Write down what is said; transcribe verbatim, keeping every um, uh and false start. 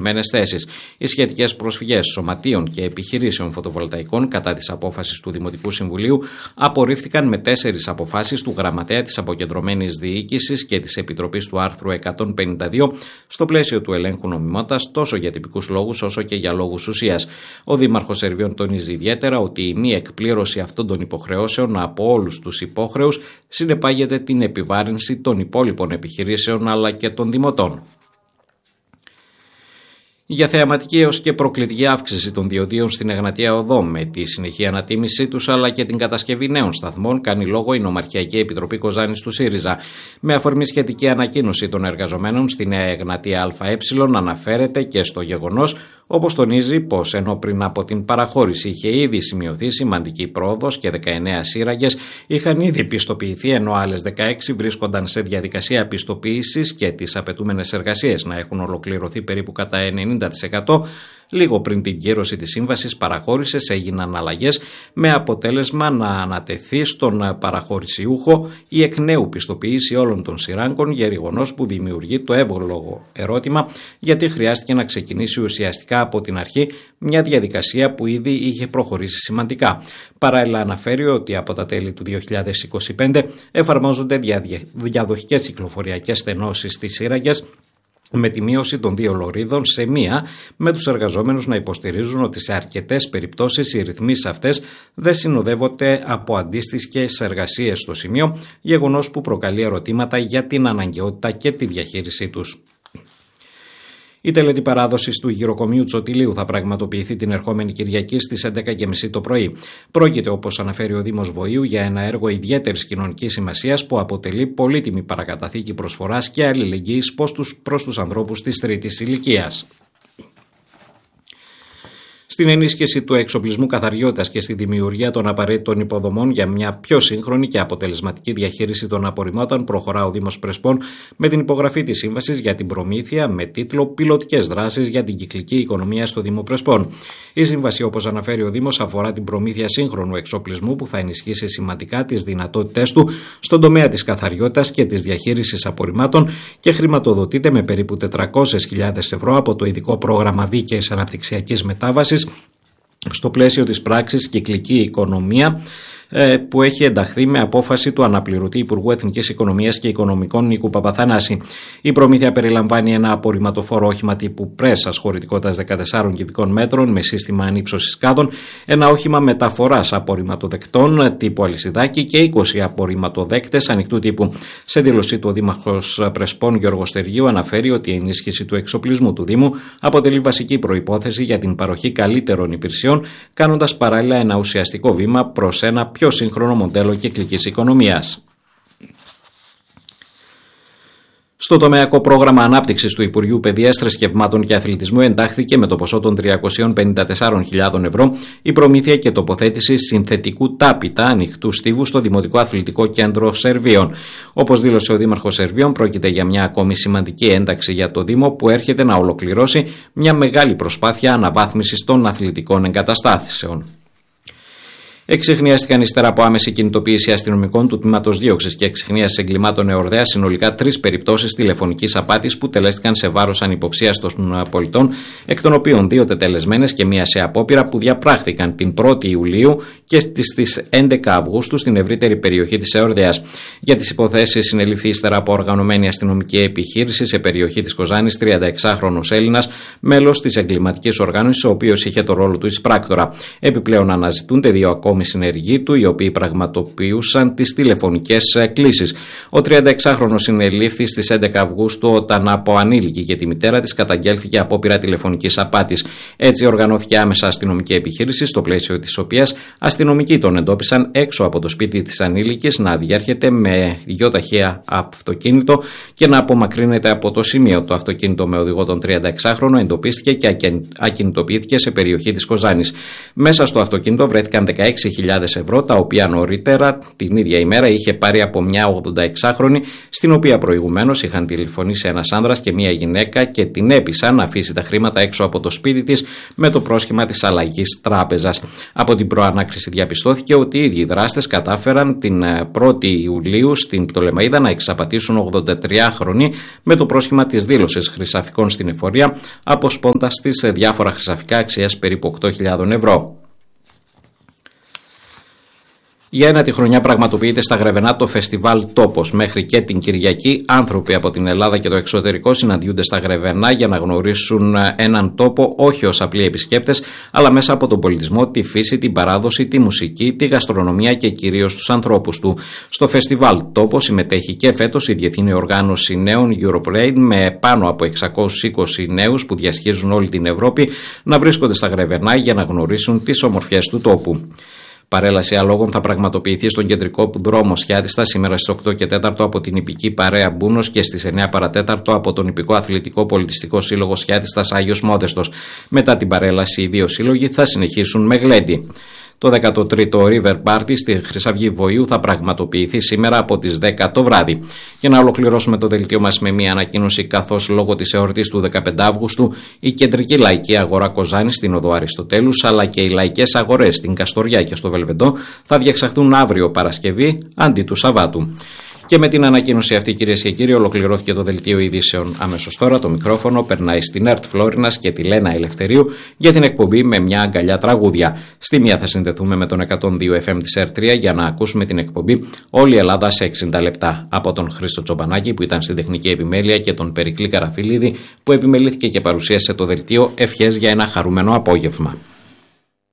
συγκεκριμένες θέσεις. Οι σχετικές προσφυγές σωματείων και επιχειρήσεων φωτοβολταϊκών κατά της απόφασης του Δημοτικού Συμβουλίου απορρίφθηκαν με τέσσερις αποφάσεις του Γραμματέα της Αποκεντρωμένης Διοίκησης και της Επιτροπής του άρθρου εκατόν πενήντα δύο στο πλαίσιο του ελέγχου νομιμότητας τόσο για τυπικούς λόγους όσο και για λόγους ουσίας. Ο Δήμαρχος Σερβίων τονίζει ιδιαίτερα ότι η μη εκπλήρωση αυτών των υποχρεώσεων από όλους τους υπόχρεους συνεπάγεται την επιβάρυνση των υπόλοιπων επιχειρήσεων αλλά και των δημοτών. Για θεαματική έως και προκλητική αύξηση των διοδίων στην Εγνατία Οδό με τη συνεχή ανατίμησή τους αλλά και την κατασκευή νέων σταθμών κάνει λόγο η Νομαρχιακή Επιτροπή Κοζάνης του ΣΥΡΙΖΑ. Με αφορμή σχετική ανακοίνωση των εργαζομένων στη Νέα Εγνατία ΑΕ αναφέρεται και στο γεγονός, όπως τονίζει, πως ενώ πριν από την παραχώρηση είχε ήδη σημειωθεί σημαντική πρόοδος και δεκαεννέα σύραγγες είχαν ήδη πιστοποιηθεί, ενώ άλλες δεκαέξι βρίσκονταν σε διαδικασία πιστοποίησης και τις απαιτούμενες εργασίες να έχουν ολοκληρωθεί περίπου κατά ενενήντα τοις εκατό. Λίγο πριν την κύρωση της σύμβασης παραχώρησης έγιναν αλλαγές με αποτέλεσμα να ανατεθεί στον παραχωρησιούχο η εκ νέου πιστοποίηση όλων των σειράγκων, γεγονός που δημιουργεί το εύλογο ερώτημα γιατί χρειάστηκε να ξεκινήσει ουσιαστικά από την αρχή μια διαδικασία που ήδη είχε προχωρήσει σημαντικά. Παράλληλα αναφέρει ότι από τα τέλη του δύο χιλιάδες είκοσι πέντε εφαρμόζονται διαδοχικές κυκλοφοριακές στενώσεις στις σύραγγες με τη μείωση των δύο λωρίδων σε μία, με τους εργαζόμενους να υποστηρίζουν ότι σε αρκετές περιπτώσεις οι ρυθμίσεις αυτές δεν συνοδεύονται από αντίστοιχες εργασίες στο σημείο, γεγονός που προκαλεί ερωτήματα για την αναγκαιότητα και τη διαχείρισή τους. Η τελετή παράδοσης του γυροκομείου Τσοτηλίου θα πραγματοποιηθεί την ερχόμενη Κυριακή στις έντεκα και μισή το πρωί. Πρόκειται, όπως αναφέρει ο Δήμος Βοήου, για ένα έργο ιδιαίτερης κοινωνικής σημασίας που αποτελεί πολύτιμη παρακαταθήκη προσφοράς και αλληλεγγύης προς τους ανθρώπους της τρίτης ηλικίας. Στην ενίσχυση του εξοπλισμού καθαριότητας και στη δημιουργία των απαραίτητων υποδομών για μια πιο σύγχρονη και αποτελεσματική διαχείριση των απορριμμάτων προχωρά ο Δήμος Πρεσπών με την υπογραφή της σύμβασης για την προμήθεια με τίτλο «Πιλωτικές δράσεις για την κυκλική οικονομία στο Δήμο Πρεσπών». Η σύμβαση, όπως αναφέρει ο Δήμος, αφορά την προμήθεια σύγχρονου εξοπλισμού που θα ενισχύσει σημαντικά τις δυνατότητές του στον τομέα της καθαριότητας και της διαχείρισης απορριμμάτων και χρηματοδοτείται με περίπου τετρακόσιες χιλιάδες ευρώ από το ειδικό πρόγραμμα δίκαιης αναπτυξιακής μετάβασης στο πλαίσιο της πράξης Κυκλική Οικονομία που έχει ενταχθεί με απόφαση του αναπληρωτή Υπουργού Εθνικής Οικονομίας και Οικονομικών Νίκου Παπαθανάση. Η προμήθεια περιλαμβάνει ένα απορριμματοφόρο όχημα τύπου πρέσας χωρητικότητας δεκατεσσάρων κυβικών μέτρων με σύστημα ανύψωσης κάδων, ένα όχημα μεταφοράς απορριμματοδεκτών τύπου αλυσιδάκι και είκοσι απορριμματοδέκτες ανοιχτού τύπου. Σε δήλωσή του, ο Δήμαρχος Πρεσπών Γιώργος Τεργίου αναφέρει ότι η ενίσχυση του εξοπλισμού του Δήμου αποτελεί βασική προϋπόθεση για την παροχή καλύτερων υπηρεσιών, κάνοντας παράλληλα ένα ουσιαστικό βήμα προς ένα πιο σύγχρονο μοντέλο κυκλικής οικονομίας. Στο τομεακό πρόγραμμα ανάπτυξης του Υπουργείου Παιδείας, Θρησκευμάτων και Αθλητισμού εντάχθηκε με το ποσό των τριακόσιες πενήντα τέσσερις χιλιάδες ευρώ η προμήθεια και τοποθέτηση συνθετικού τάπητα ανοιχτού στίβου στο Δημοτικό Αθλητικό Κέντρο Σερβίων. Όπως δήλωσε ο Δήμαρχος Σερβίων, πρόκειται για μια ακόμη σημαντική ένταξη για το Δήμο που έρχεται να ολοκληρώσει μια μεγάλη προσπάθεια αναβάθμισης των αθλητικών εγκαταστάσεων. Εξιχνιάστηκαν ύστερα από άμεση κινητοποίηση αστυνομικών του τμήματος δίωξης και εξιχνίασης εγκλημάτων εορδέα συνολικά τρεις περιπτώσεις τηλεφωνικής απάτης που τελέστηκαν σε βάρος ανυποψίας των πολιτών, εκ των οποίων δύο τετελεσμένες και μία σε απόπειρα που διαπράχθηκαν την πρώτη Ιουλίου και στις έντεκα Αυγούστου στην ευρύτερη περιοχή της εορδέας. Για τις υποθέσεις συνελήφθη ύστερα από οργανωμένη αστυνομική επιχείρηση σε περιοχή της Κοζάνης τριανταεξάχρονος Έλληνας, μέλος της εγκληματικής οργάνωσης, ο οποίος είχε το ρόλο του εισπράκτορα. Επιπλέον αναζητούνται δύο ακόμη συνεργοί του, οι οποίοι πραγματοποιούσαν τις τηλεφωνικές κλήσεις. Ο τριανταεξάχρονος συνελήφθη στις έντεκα Αυγούστου όταν από ανήλικη και τη μητέρα της καταγγέλθηκε απόπειρα τηλεφωνικής απάτης. Έτσι οργανώθηκε άμεσα αστυνομική επιχείρηση, στο πλαίσιο της οποίας αστυνομικοί τον εντόπισαν έξω από το σπίτι της ανήλικης να διέρχεται με γεωταχεία αυτοκίνητο και να απομακρύνεται από το σημείο. Το αυτοκίνητο με οδηγό τον τριανταεξάχρονο εντοπίστηκε και ακινητοποιήθηκε σε περιοχή της Κοζάνης. Μέσα στο αυτοκίνητο βρέθηκαν δεκαέξι έξι χιλιάδες ευρώ, τα οποία νωρίτερα την ίδια ημέρα είχε πάρει από μια ογδονταεξάχρονη, στην οποία προηγουμένως είχαν τηλεφωνήσει ένας άνδρας και μια γυναίκα και την έπεισαν να αφήσει τα χρήματα έξω από το σπίτι της με το πρόσχημα της αλλαγής τράπεζας. Από την προανάκριση διαπιστώθηκε ότι οι ίδιοι δράστες κατάφεραν την πρώτη Ιουλίου στην Πτολεμαΐδα να εξαπατήσουν ογδοντατριάχρονη με το πρόσχημα της δήλωσης χρυσαφικών στην εφορία, αποσπώντας τις διάφορα χρυσαφικά αξίας περίπου οκτώ χιλιάδες ευρώ. Για ένατη χρονιά πραγματοποιείται στα Γρεβενά το φεστιβάλ Τόπος. Μέχρι και την Κυριακή, άνθρωποι από την Ελλάδα και το εξωτερικό συναντιούνται στα Γρεβενά για να γνωρίσουν έναν τόπο όχι ως απλοί επισκέπτες, αλλά μέσα από τον πολιτισμό, τη φύση, την παράδοση, τη μουσική, τη γαστρονομία και κυρίως τους ανθρώπους του. Στο φεστιβάλ Τόπος συμμετέχει και φέτος η Διεθνή Οργάνωση Νέων Europarade, με πάνω από εξακόσιους είκοσι νέους που διασχίζουν όλη την Ευρώπη να βρίσκονται στα Γρεβενά για να γνωρίσουν τις ομορφιές του τόπου. Παρέλαση αλόγων θα πραγματοποιηθεί στον κεντρικό δρόμο Σιάτιστα σήμερα στις οκτώ και τέσσερα από την Ιππική Παρέα Μπούνος και στις εννιά παρά τέταρτο από τον Ιππικό Αθλητικό Πολιτιστικό Σύλλογο Σιάτιστας Άγιος Μόδεστος. Μετά την παρέλαση, οι δύο σύλλογοι θα συνεχίσουν με γλέντι. Το δέκατο τρίτο River Party στη Χρυσαυγή Βοηού θα πραγματοποιηθεί σήμερα από τις δέκα το βράδυ. Και να ολοκληρώσουμε το δελτίο μας με μια ανακοίνωση, καθώς λόγω της εορτής του δεκαπέντε Αυγούστου η Κεντρική Λαϊκή Αγορά Κοζάνης στην Οδό Αριστοτέλους, αλλά και οι λαϊκές αγορές στην Καστοριά και στο Βελβεντό θα διεξαχθούν αύριο Παρασκευή αντί του Σαββάτου. Και με την ανακοίνωση αυτή, κυρίες και κύριοι, ολοκληρώθηκε το δελτίο ειδήσεων. Αμέσως τώρα το μικρόφωνο περνάει στην ΕΡΤ Φλόρινας και τη Λένα Ελευθερίου για την εκπομπή με μια αγκαλιά τραγούδια. Στη μία θα συνδεθούμε με τον εκατόν δύο εφ εμ της ΕΡΤ τρία για να ακούσουμε την εκπομπή Όλη η Ελλάδα σε εξήντα λεπτά. Από τον Χρήστο Τσομπανάκη που ήταν στην τεχνική επιμέλεια και τον Περικλή Καραφιλίδη που επιμελήθηκε και παρουσίασε το δελτίο. Ευχές για ένα χαρούμενο απόγευμα.